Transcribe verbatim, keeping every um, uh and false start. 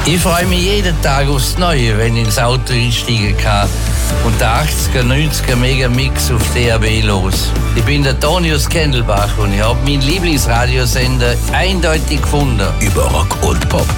Ich freue mich jeden Tag aufs Neue, wenn ich ins Auto einsteigen kann und der achtziger, neunziger Megamix auf D A B los. Ich bin der Tonius Kendelbach und ich habe meinen Lieblingsradiosender eindeutig gefunden. Über Rock und Pop